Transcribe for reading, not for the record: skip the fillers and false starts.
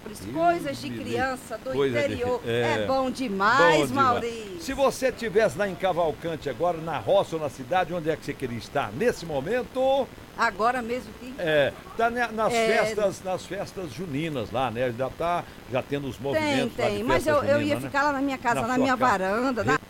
Canápolis, coisas de criança do interior. É bom demais, bom demais. Maurício. Se você estivesse lá em Cavalcante agora, na roça ou na cidade, onde é que você queria estar? Nesse momento... Agora mesmo que... Tá nas festas juninas lá, né? Já tendo os movimentos lá de Tem, mas festa eu ia junina, ficar lá na minha casa, na sua minha casa. varanda,